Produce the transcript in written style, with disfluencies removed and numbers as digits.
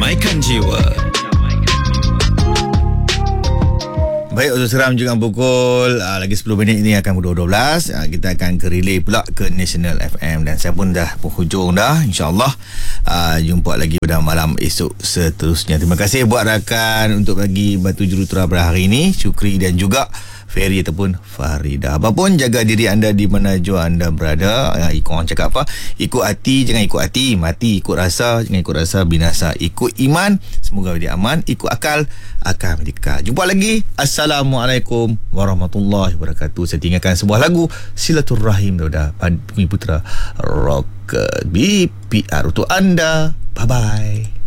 Menyamaikan jiwa. Baik, untuk seram juga pukul lagi 10 minit ini akan pukul 12. Kita akan ke relay pula ke National FM. Dan saya pun dah penghujung dah, InsyaAllah jumpa lagi pada malam esok seterusnya. Terima kasih buat rakan untuk bagi batu jurutera pada hari ini, Syukri dan juga Ferry ataupun Farida. Apapun, jaga diri anda di mana jua anda berada. Ikut orang cakap apa? Ikut hati, jangan ikut hati. Mati ikut rasa, jangan ikut rasa, binasa ikut iman. Semoga dia aman. Ikut akal, akan merdeka. Jumpa lagi. Assalamualaikum warahmatullahi wabarakatuh. Saya tinggalkan sebuah lagu Silaturrahim daripada Bumi Putra Rock BPR untuk anda. Bye-bye.